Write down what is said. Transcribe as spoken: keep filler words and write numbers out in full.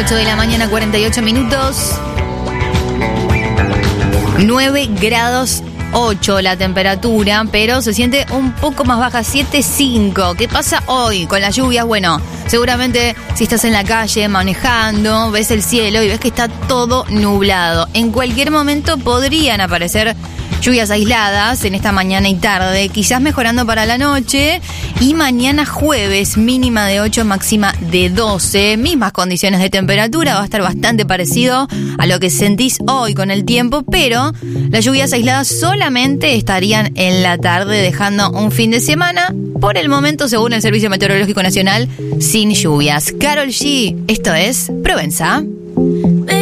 ocho de la mañana, cuarenta y ocho minutos. nueve grados ocho la temperatura, pero se siente un poco más baja, siete cinco. ¿Qué pasa hoy con las lluvias? Bueno, seguramente si estás en la calle manejando, ves el cielo y ves que está todo nublado. En cualquier momento podrían aparecer lluvias aisladas en esta mañana y tarde, quizás mejorando para la noche. Y mañana jueves, mínima de ocho, máxima de doce. Mismas condiciones de temperatura, va a estar bastante parecido a lo que sentís hoy con el tiempo, pero las lluvias aisladas solamente estarían en la tarde, dejando un fin de semana, por el momento, según el Servicio Meteorológico Nacional, sin lluvias. Karol G, esto es Provenza.